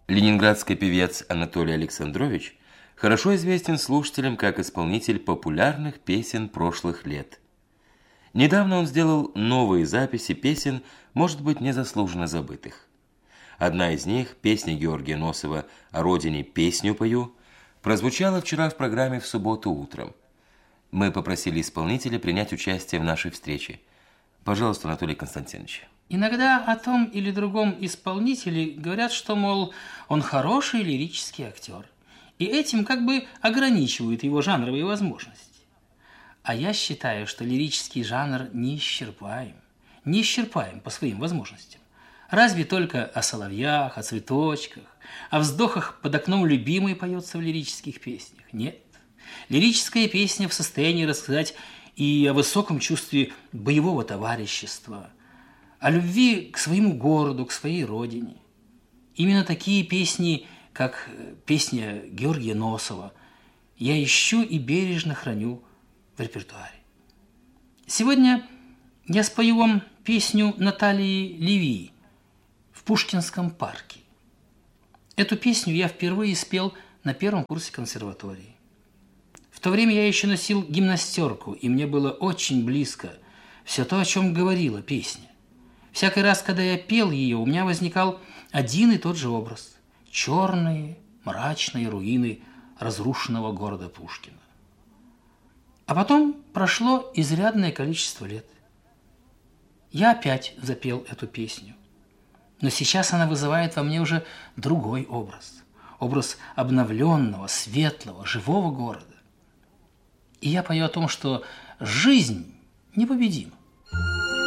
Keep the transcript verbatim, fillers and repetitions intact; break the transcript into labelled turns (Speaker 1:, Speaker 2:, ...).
Speaker 1: Ленинградский певец Анатолий Александрович хорошо известен слушателям как исполнитель популярных песен прошлых лет. Недавно он сделал новые записи песен, может быть, незаслуженно забытых. Одна из них, песня Георгия Носова «О родине песню пою», прозвучала вчера в программе «В субботу утром». Мы попросили исполнителя принять участие в нашей встрече. Пожалуйста, Анатолий Константинович.
Speaker 2: Иногда о том или другом исполнителе говорят, что, мол, он хороший лирический актер, и этим как бы ограничивают его жанровые возможности. А я считаю, что лирический жанр неисчерпаем, неисчерпаем по своим возможностям. Разве только о соловьях, о цветочках, о вздохах под окном любимой поется в лирических песнях? Нет. Лирическая песня в состоянии рассказать и о высоком чувстве боевого товарищества, о любви к своему городу, к своей родине. Именно такие песни, как песня Георгия Носова, я ищу и бережно храню в репертуаре. Сегодня я спою вам песню Натальи Леви «В Пушкинском парке». Эту песню я впервые спел на первом курсе консерватории. В то время я еще носил гимнастерку, и мне было очень близко все то, о чем говорила песня. Всякий раз, когда я пел ее, у меня возникал один и тот же образ – черные, мрачные руины разрушенного города Пушкина. А потом прошло изрядное количество лет. Я опять запел эту песню. Но сейчас она вызывает во мне уже другой образ. Образ обновленного, светлого, живого города. И я пою о том, что жизнь непобедима.